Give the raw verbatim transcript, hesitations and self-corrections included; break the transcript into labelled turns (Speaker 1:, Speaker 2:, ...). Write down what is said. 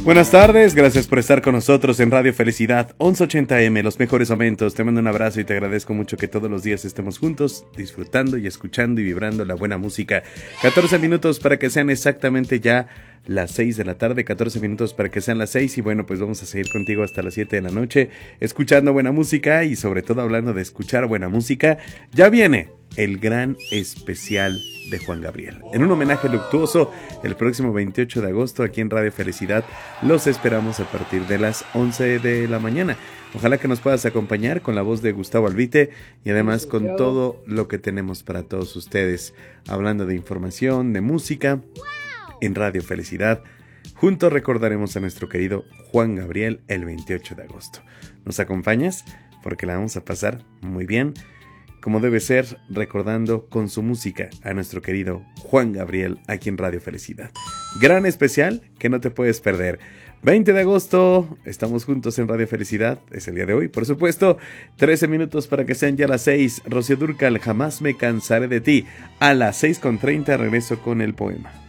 Speaker 1: Buenas tardes, gracias por estar con nosotros en Radio Felicidad once ochenta eme, los mejores momentos. Te mando un abrazo y te agradezco mucho que todos los días estemos juntos, disfrutando y escuchando y vibrando la buena música. catorce minutos para que sean exactamente ya las seis de la tarde, catorce minutos para que sean las seis, y bueno, pues vamos a seguir contigo hasta las siete de la noche, escuchando buena música y sobre todo hablando de escuchar buena música. Ya viene el gran especial de Juan Gabriel, en un homenaje luctuoso el próximo veintiocho de agosto aquí en Radio Felicidad. Los esperamos a partir de las once de la mañana. Ojalá que nos puedas acompañar con la voz de Gustavo Albite y además con todo lo que tenemos para todos ustedes, hablando de información, de música en Radio Felicidad. Juntos recordaremos a nuestro querido Juan Gabriel el veintiocho de agosto. ¿Nos acompañas? Porque la vamos a pasar muy bien, como debe ser, recordando con su música a nuestro querido Juan Gabriel aquí en Radio Felicidad. Gran especial que no te puedes perder. veinte de agosto, estamos juntos en Radio Felicidad, es el día de hoy, por supuesto. trece minutos para que sean ya las seis. Rocío Dúrcal, Jamás me cansaré de ti. A las seis con treinta regreso con el poema.